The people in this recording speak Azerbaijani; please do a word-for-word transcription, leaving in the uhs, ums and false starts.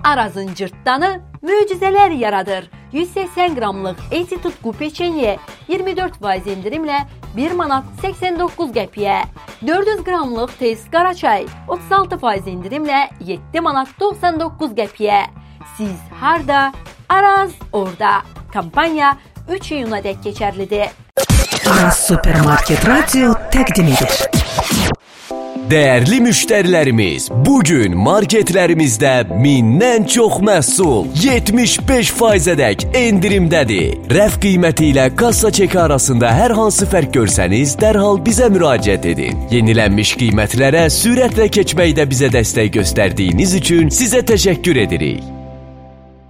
Arazın cırtdanı möcüzələr yaradır. yüz səksən qramlıq Eti Tutqu peçenye iyirmi dörd faiz endirimlə bir manat səksən doqquz qəpiyə. dörd yüz qramlıq tez qara çay otuz altı faiz endirimlə yeddi manat doxsan doqquz qəpiyə. Siz harda? Araz orada. Kampanya üç iyuna dək keçərlidir. Araz Supermarket Radio təqdim edir. Değerli müşterilerimiz, bugün marketlerimizde mindən çox məhsul yetmiş beş faizədək endirimdədir. Rəf qiyməti ilə kassa çeki arasında hər hansı fərq görsəniz, dərhal bizə müraciət edin. Yenilənmiş qiymətlərə sürətlə keçməkdə bizə dəstək göstərdiyiniz üçün sizə təşəkkür edirik.